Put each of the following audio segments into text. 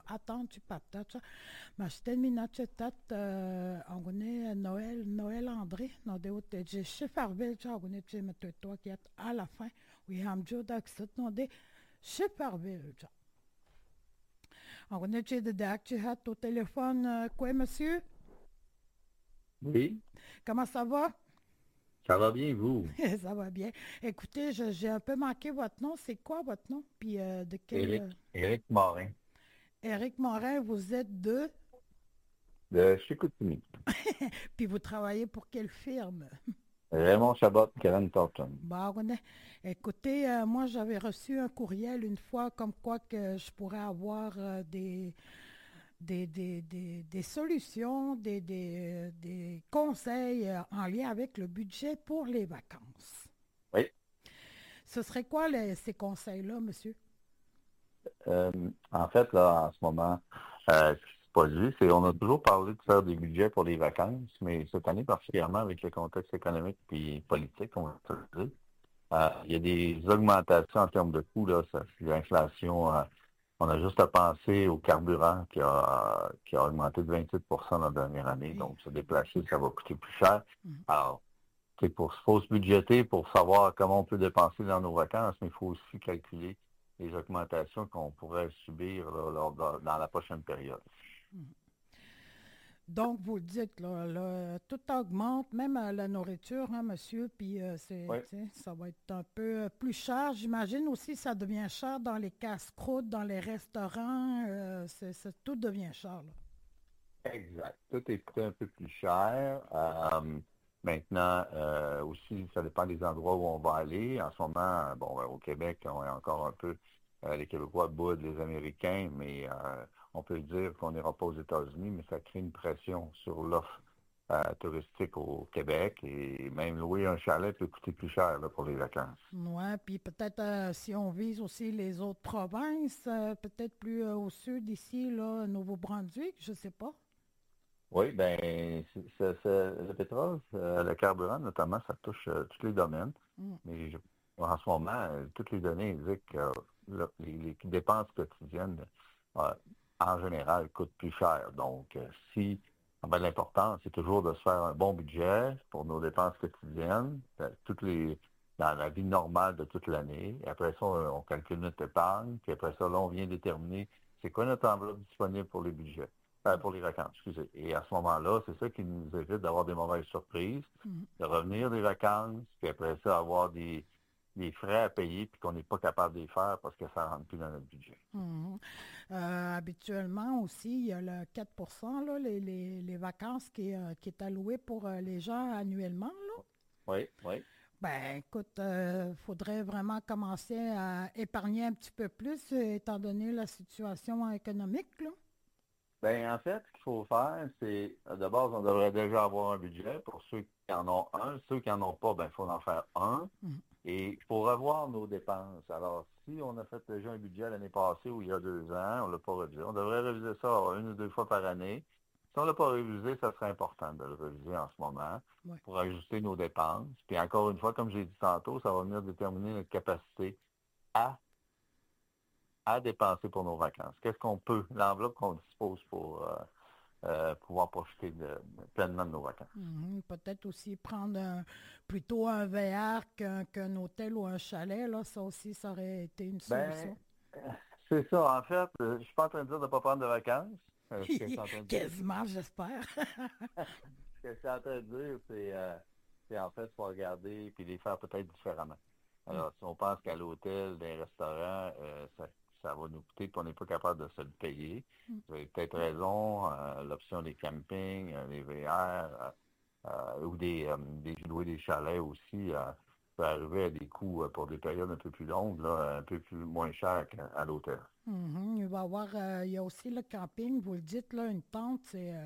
attendre patacha. M'acheter minachetat angone Noël André no de ote je chefarvel cha angone che toi qui est à la fin. Oui hamjo d'accès no de chefarvel cha. Angone che de dak che hat au téléphone quoi monsieur? Oui, Comment ça va? ça va bien, vous? Ça va bien. Écoutez, j'ai un peu manqué votre nom. C'est quoi votre nom? Puis de quel... Éric Morin, Éric Morin, vous êtes de... de Chicoutimi. Puis vous travaillez pour quelle firme? Raymond Chabot, Karen Thornton. Bon, écoutez, moi j'avais reçu un courriel une fois comme quoi que je pourrais avoir des solutions, des conseils en lien avec le budget pour les vacances. Oui. Ce serait quoi ces conseils-là, monsieur? Euh, En fait, là, en ce moment, ce qui se produit, c'est on a toujours parlé de faire des budgets pour les vacances, mais cette année, particulièrement avec le contexte économique et politique, on va se dire, il y a des augmentations en termes de coûts, là, l'inflation, on a juste à penser au carburant qui a augmenté de 28% la dernière année, Oui. donc se déplacer, ça va coûter plus cher. Mhm. Alors, faut se budgéter pour savoir comment on peut dépenser dans nos vacances, mais il faut aussi calculer les augmentations qu'on pourrait subir là, dans la prochaine période. Mhm. Donc, vous le dites, tout augmente, même la nourriture, hein, monsieur, puis Oui, tu sais, ça va être un peu plus cher. J'imagine aussi ça devient cher dans les casse-croûtes, dans les restaurants, tout devient cher, là. exact. Tout est coûté un peu plus cher. Maintenant, aussi, ça dépend des endroits où on va aller. En ce moment, bon, au Québec, on est encore un peu, les Québécois boudent les Américains, mais on peut dire qu'on n'ira pas aux États-Unis, mais ça crée une pression sur l'offre touristique au Québec et même louer un chalet peut coûter plus cher là, pour les vacances. Ouais, puis peut-être si on vise aussi les autres provinces, peut-être plus au sud ici, là, Nouveau-Brunswick, je sais pas. Oui, ben le pétrole, le carburant notamment, ça touche tous les domaines. Mm. Mais en ce moment, toutes les données indiquent que les dépenses quotidiennes, euh, en général, coûtent plus cher. Donc, si l'important, c'est toujours de se faire un bon budget pour nos dépenses quotidiennes, dans la vie normale de toute l'année. Et après ça, on calcule notre épargne. Puis après ça, là, on vient déterminer c'est quoi notre enveloppe disponible pour les budgets. Pour les vacances, excusez. Et à ce moment-là, c'est ça qui nous évite d'avoir des mauvaises surprises, Mm. de revenir des vacances, puis après ça, avoir des frais à payer, puis qu'on n'est pas capable de les faire parce que ça ne rentre plus dans notre budget. Mhm. Habituellement aussi, il y a le 4 là, les vacances qui est alloué pour les gens annuellement, là. Oui, oui. Ben, écoute, il faudrait vraiment commencer à épargner un petit peu plus, étant donné la situation économique, là. Ben en fait, ce qu'il faut faire, c'est, de base, on devrait déjà avoir un budget pour ceux qui en ont un. Ceux qui n'en ont pas, ben, il faut en faire un. Mhm. Et il faut revoir nos dépenses. Alors, si on a fait déjà un budget l'année passée ou il y a 2 ans, on ne l'a pas révisé. On devrait réviser ça une ou deux fois par année. Si on ne l'a pas révisé, ça serait important de le réviser en ce moment Ouais. pour ajuster nos dépenses. Puis encore une fois, comme j'ai dit tantôt, ça va venir déterminer notre capacité à, à dépenser pour nos vacances. Qu'est-ce qu'on peut, l'enveloppe qu'on dispose pour pouvoir profiter pleinement de nos vacances. Mhm. Peut-être aussi prendre plutôt un VR qu'un hôtel ou un chalet, là, ça aussi, ça aurait été une Ben, solution. c'est ça. En fait, je suis pas en train de dire de ne pas prendre de vacances. Ce que je suis en train de dire, Quasiment, j'espère. ce que je suis en train de dire, c'est en fait, il faut regarder et les faire peut-être différemment. Alors, si on pense qu'à l'hôtel, des restaurants, ça va nous coûter et on n'est pas capable de se le payer. Vous avez peut-être raison, l'option des campings, des VR, ou louer des chalets aussi, peut arriver à des coûts pour des périodes un peu plus longues, là, un peu plus moins chères qu'à l'hôtel. Mhm. Il y a aussi le camping, vous le dites, là, une tente,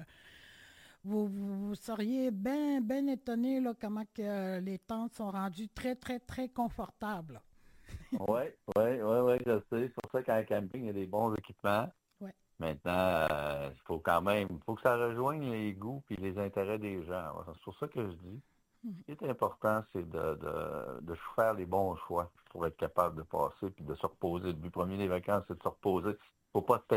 vous seriez bien ben étonné là, comment que, les tentes sont rendues très, très, très confortables. Oui, oui, oui, oui, je sais. C'est pour ça qu'en camping, il y a des bons équipements. Ouais. Maintenant, il faut quand même, il faut que ça rejoigne les goûts et les intérêts des gens. Alors, c'est pour ça que je dis, Mhm. ce qui est important, c'est de faire les bons choix pour être capable de passer puis de se reposer. Le but premier des vacances, c'est de se reposer. Il ne faut pas